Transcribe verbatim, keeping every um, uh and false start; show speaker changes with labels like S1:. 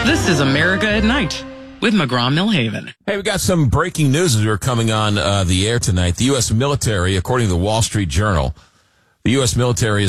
S1: This is America at Night with McGraw-Millhaven.
S2: Hey, we got some breaking news as we were coming on uh, the air tonight. The U S military, according to the Wall Street Journal, the U S military is